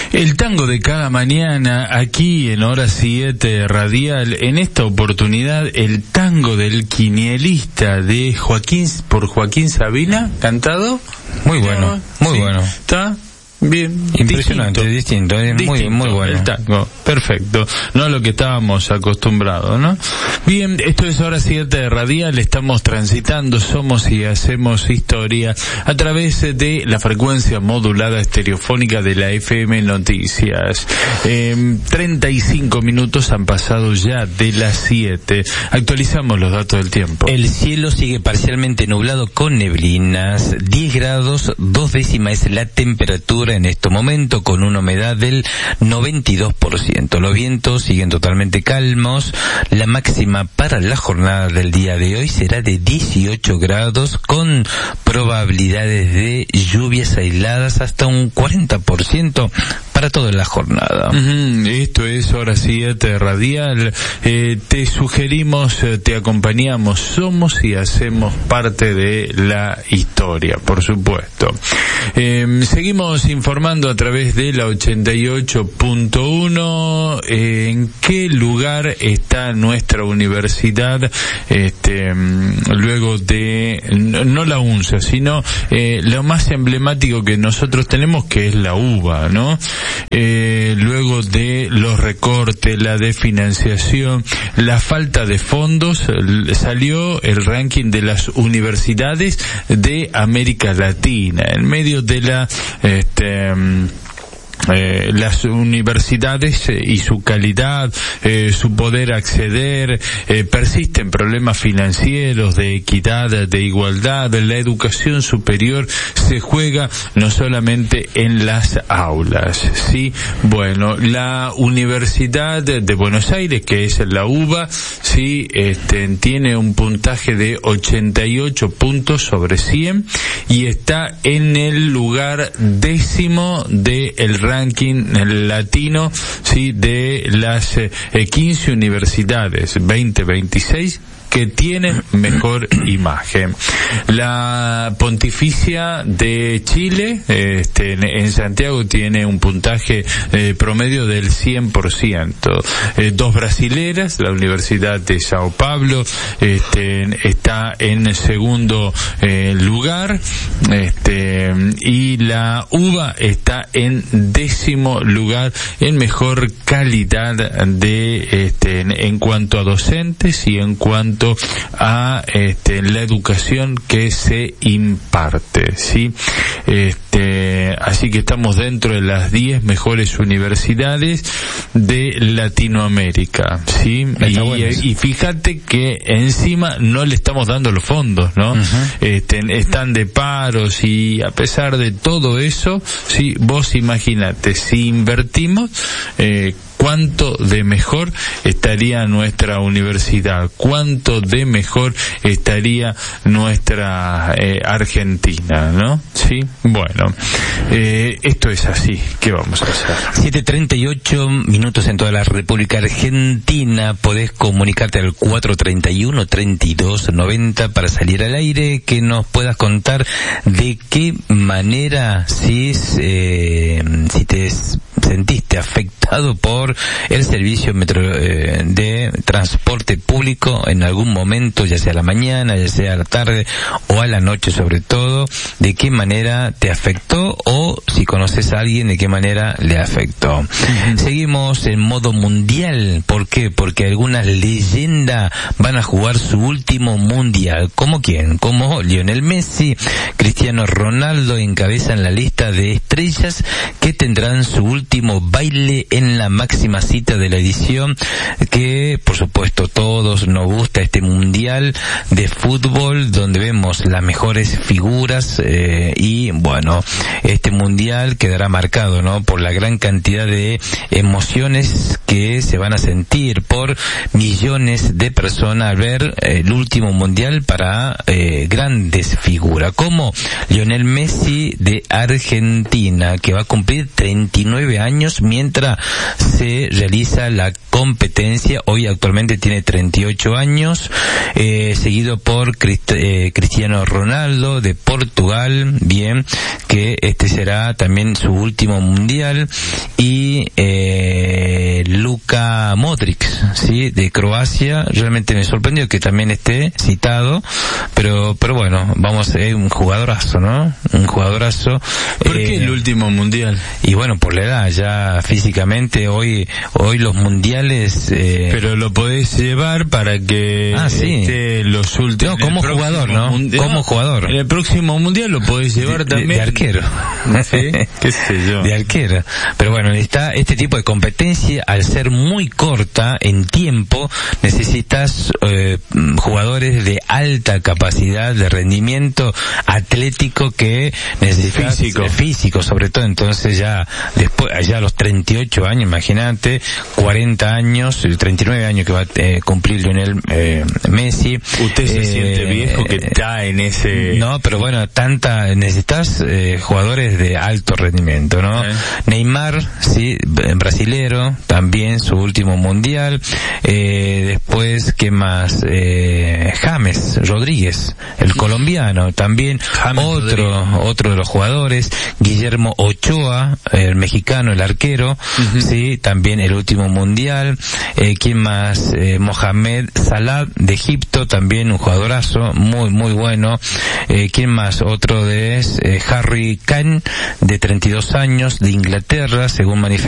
El tango de cada mañana, aquí en Hora 7 Radial, en esta oportunidad el tango del quinielista de Joaquín Sabina, cantado. Muy bueno, muy sí, bueno. ¿Está? Bien, impresionante, distinto, muy bueno. El tango, perfecto, no lo que estábamos acostumbrados, ¿no? Bien, esto es Hora 7 Radial, estamos transitando, somos y hacemos historia a través de la frecuencia modulada estereofónica de la FM Noticias. 35 minutos han pasado ya de las 7. Actualizamos los datos del tiempo. El cielo sigue parcialmente nublado con neblinas, 10 grados, 2 décimas es la temperatura en este momento, con una humedad del 92%. Los vientos siguen totalmente calmos. La máxima para la jornada del día de hoy será de 18 grados, con probabilidades de lluvias aisladas hasta un 40% para toda la jornada. Esto es Hora 7 Radial. Te sugerimos, te acompañamos, somos y hacemos parte de la historia, por supuesto. Seguimos informando a través de la 88.1 en qué lugar está nuestra universidad, luego de, no la UNSA, sino lo más emblemático que nosotros tenemos, que es la UBA, ¿no? Luego de los recortes, la desfinanciación, la falta de fondos, salió el ranking de las universidades de América Latina, en medio de las universidades y su calidad, su poder acceder, persisten problemas financieros, de equidad, de igualdad. La educación superior se juega no solamente en las aulas, ¿sí? Bueno, la Universidad de Buenos Aires, que es la UBA, sí, tiene un puntaje de 88 puntos sobre 100 y está en el lugar 10º del ranking latino, sí, de las 15 universidades 2026 que tienen mejor imagen. La Pontificia de Chile, en Santiago, tiene un puntaje promedio del 100%. Dos brasileras, la Universidad de Sao Paulo, está en segundo lugar, y la UBA está en 10º lugar en mejor calidad de, en cuanto a docentes y en cuanto a la educación que se imparte, ¿sí? Así que estamos dentro de las 10 mejores universidades de Latinoamérica, ¿sí? Y fíjate que encima no le estamos dando los fondos, ¿no? Están de paros, y a pesar de todo eso, sí, vos imaginate, si invertimos, cuánto de mejor estaría nuestra universidad, cuánto de mejor estaría nuestra Argentina, ¿no? Sí, bueno, esto es así. ¿Qué vamos a hacer? 7:38 minutos en toda la República Argentina. Podés comunicarte al 431-3290 para salir al aire, que nos puedas contar de qué manera, si te sentiste afectado por el servicio de transporte público en algún momento, ya sea a la mañana, ya sea a la tarde o a la noche, sobre todo, de qué manera te afectó, o si conoces a alguien, de qué manera le afectó. Seguimos en modo mundial. ¿Por qué? Porque algunas leyendas van a jugar su último mundial. ¿Cómo quién? Como Lionel Messi, Cristiano Ronaldo encabezan la lista de estrellas que tendrán su último baile en la máxima cita de la edición, que por supuesto todos nos gusta este mundial de fútbol, donde vemos las mejores figuras, y bueno, este mundial quedará marcado, ¿no?, por la gran cantidad de emociones que se van a sentir por millones de personas al ver el último mundial para grandes figuras como Lionel Messi de Argentina, que va a cumplir 39 años, mientras se realiza la competencia. Hoy actualmente tiene 38 años, seguido por Cristiano Ronaldo de Portugal, bien, que este será también su último mundial, y Luka Modric, sí, de Croacia. Realmente me sorprendió que también esté citado, pero bueno, vamos, un jugadorazo, ¿no? Un jugadorazo. ¿Por qué el último mundial? Y bueno, por la edad, ya físicamente hoy los mundiales... Pero lo podés llevar para que esté los últimos... No, como jugador, ¿no? Como jugador. En el próximo mundial lo podés llevar también. De arquero. ¿Sí? ¿Qué sé yo? De arquero. Pero bueno, está este tipo de competencia, al ser muy corta en tiempo, necesitas jugadores de alta capacidad de rendimiento atlético, que necesitas físico sobre todo. Entonces ya después, allá a los 38 años, imagínate, 40 años, 39 años que va a cumplir Lionel Messi. Usted se siente viejo que está en ese... No, pero bueno, necesitas jugadores de alto rendimiento, ¿no? Neymar, sí, brasilero, también su último mundial. Después, ¿qué más? James Rodríguez, el colombiano, también otro de los jugadores. Guillermo Ochoa, el mexicano, el arquero, sí, también el último mundial. ¿Quién más? Mohamed Salah de Egipto, también un jugadorazo, muy bueno. ¿Quién más? Otro es Harry Kane, de 32 años, de Inglaterra, según manifestó